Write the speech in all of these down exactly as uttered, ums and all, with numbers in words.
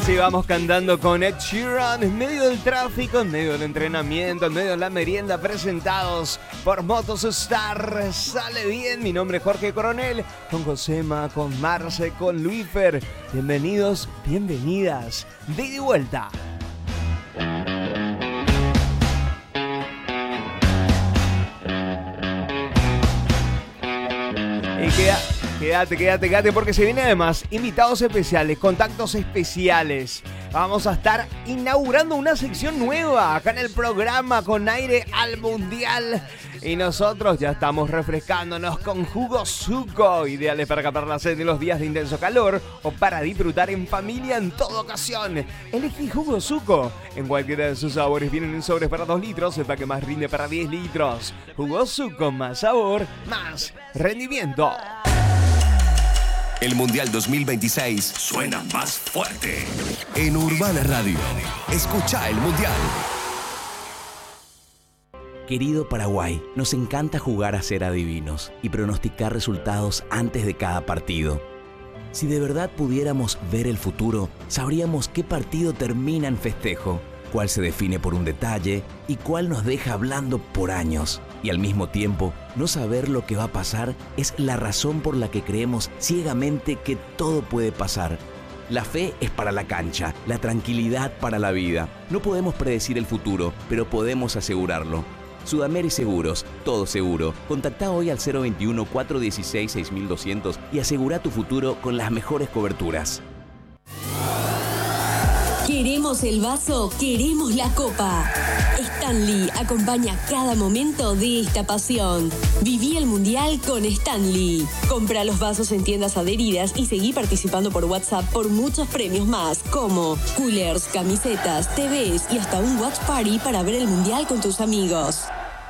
Así vamos cantando con Ed Sheeran en medio del tráfico, en medio del entrenamiento, en medio de la merienda, presentados por Motos Star. Sale bien, mi nombre es Jorge Coronel, con Josema, con Marce, con Luifer. Bienvenidos, bienvenidas, de ida y vuelta. Y queda... Quédate, quédate, quédate, porque se vienen además invitados especiales, contactos especiales. Vamos a estar inaugurando una sección nueva acá en el programa con aire al mundial. Y nosotros ya estamos refrescándonos con jugo Zuco, ideales para capar la sed en los días de intenso calor o para disfrutar en familia en toda ocasión. Elegí jugo Zuco. En cualquiera de sus sabores vienen en sobres para dos litros, el paquete más rinde para diez litros. Jugo Zuco, más sabor, más rendimiento. El Mundial dos mil veintiséis suena más fuerte en Urbana Radio. Escucha el Mundial. Querido Paraguay, nos encanta jugar a ser adivinos y pronosticar resultados antes de cada partido. Si de verdad pudiéramos ver el futuro, sabríamos qué partido termina en festejo, cuál se define por un detalle y cuál nos deja hablando por años. Y al mismo tiempo, no saber lo que va a pasar es la razón por la que creemos ciegamente que todo puede pasar. La fe es para la cancha, la tranquilidad para la vida. No podemos predecir el futuro, pero podemos asegurarlo. Sudamérica Seguros, todo seguro. Contacta hoy al cero veintiuno, cuatrocientos dieciséis, seis mil doscientos y asegura tu futuro con las mejores coberturas. Queremos el vaso, queremos la copa. Stanley acompaña cada momento de esta pasión. Viví el Mundial con Stanley. Compra los vasos en tiendas adheridas y seguí participando por WhatsApp por muchos premios más, como coolers, camisetas, T Vs y hasta un watch party para ver el Mundial con tus amigos.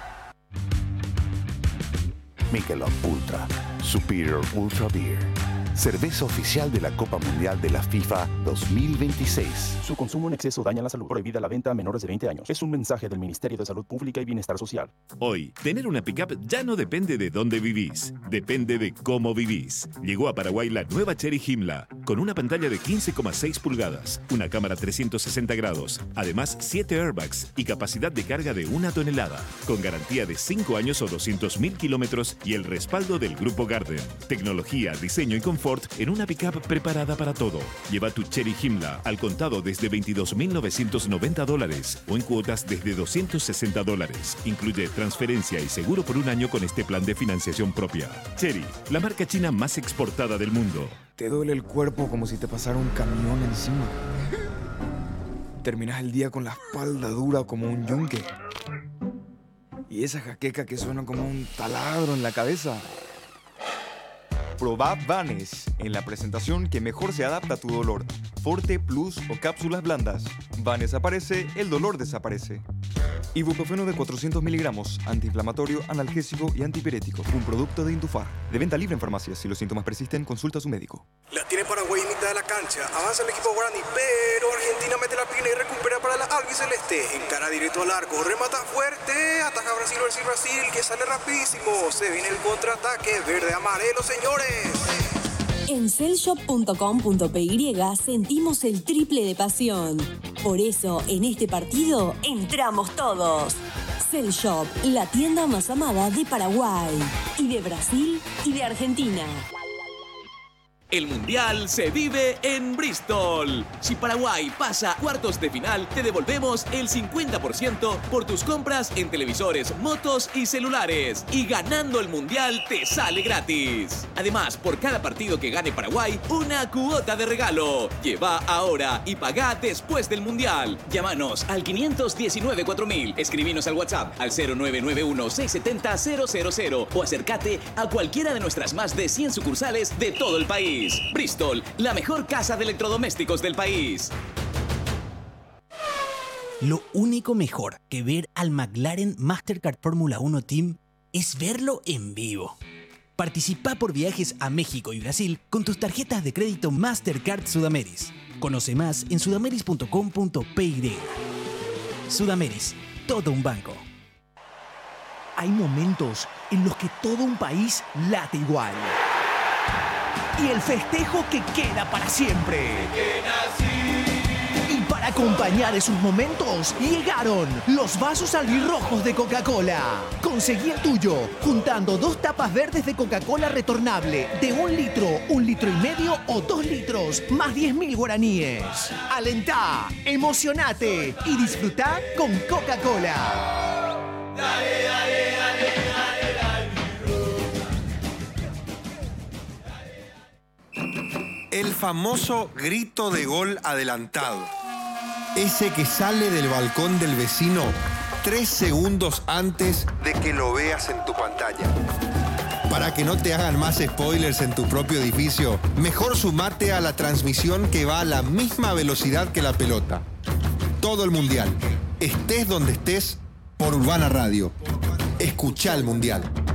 Michelob Ultra, Superior Ultra Beer. Cerveza oficial de la Copa Mundial de la FIFA dos mil veintiséis. Su consumo en exceso daña la salud. Prohibida la venta a menores de veinte años. Es un mensaje del Ministerio de Salud Pública y Bienestar Social. Hoy, tener una pickup ya no depende de dónde vivís, depende de cómo vivís. Llegó a Paraguay la nueva Chery Himla, con una pantalla de quince coma seis pulgadas, una cámara trescientos sesenta grados, además siete airbags y capacidad de carga de una tonelada, con garantía de cinco años o doscientos mil kilómetros y el respaldo del Grupo Garden. Tecnología, diseño y confort en una pickup preparada para todo. Lleva tu Chery Himla al contado desde veintidós mil novecientos noventa dólares o en cuotas desde doscientos sesenta dólares. Incluye transferencia y seguro por un año con este plan de financiación propia. Chery, la marca china más exportada del mundo. Te duele el cuerpo como si te pasara un camión encima. Terminas el día con la espalda dura como un yunque. Y esa jaqueca que suena como un taladro en la cabeza. Probá Vanes en la presentación que mejor se adapta a tu dolor. Forte, Plus o cápsulas blandas. Vanes aparece, el dolor desaparece. Ibuprofeno de cuatrocientos miligramos, antiinflamatorio, analgésico y antipirético. Un producto de Indufar. De venta libre en farmacias. Si los síntomas persisten, consulta a su médico. La tiene Paraguay en mitad de la cancha. Avanza el equipo guaraní, pero Argentina mete la pina y recupera para la albiceleste. Encara directo al arco, remata fuerte. Ataja Brasil, Brasil, Brasil, que sale rapidísimo. Se viene el contraataque verde-amarelo, señores. En cellshop punto com punto p y sentimos el triple de pasión. Por eso, en este partido, entramos todos. Cellshop, la tienda más amada de Paraguay, y de Brasil, y de Argentina. El Mundial se vive en Bristol. Si Paraguay pasa a cuartos de final, te devolvemos el cincuenta por ciento por tus compras en televisores, motos y celulares. Y ganando el Mundial te sale gratis. Además, por cada partido que gane Paraguay, una cuota de regalo. Lleva ahora y pagá después del Mundial. Llámanos al quinientos diecinueve cuatro mil. Escribinos al WhatsApp al cero nueve nueve uno, seis siete cero, cero cero cero o acércate a cualquiera de nuestras más de cien sucursales de todo el país. Bristol, la mejor casa de electrodomésticos del país. Lo único mejor que ver al McLaren Mastercard Fórmula uno Team es verlo en vivo. Participa por viajes a México y Brasil con tus tarjetas de crédito Mastercard Sudameris. Conoce más en sudameris punto com punto p y. Sudameris, todo un banco. Hay momentos en los que todo un país late igual. Y el festejo que queda para siempre. Que nací acompañar esos momentos, llegaron los vasos albirrojos de Coca-Cola. Conseguí el tuyo juntando dos tapas verdes de Coca-Cola retornable de un litro, un litro y medio o dos litros, más diez mil guaraníes. Alentá, emocionate y disfrutá con Coca-Cola. Dale, dale, dale, dale, dale. El famoso grito de gol adelantado. Ese que sale del balcón del vecino tres segundos antes de que lo veas en tu pantalla. Para que no te hagan más spoilers en tu propio edificio, mejor sumate a la transmisión que va a la misma velocidad que la pelota. Todo el mundial, estés donde estés, por Urbana Radio. Escuchá el mundial.